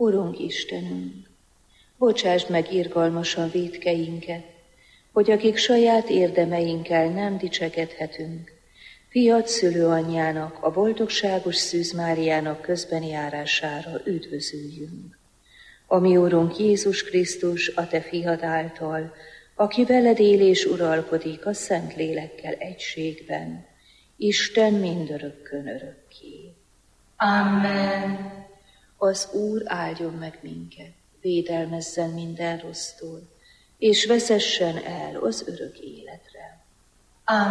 Urunk Istenünk, bocsásd meg irgalmasan vétkeinket, hogy akik saját érdemeinkkel nem dicsekedhetünk, fiad szülőanyjának, a boldogságos Szűz Máriának közbenjárására üdvözüljünk. A mi Urunk Jézus Krisztus, a te fiad által, aki veled él és uralkodik a Szent Lélekkel egységben, Isten mindörökkön örökké. Amen. Az Úr áldjon meg minket, védelmezzen minden rossztól, és vezessen el az örök életre.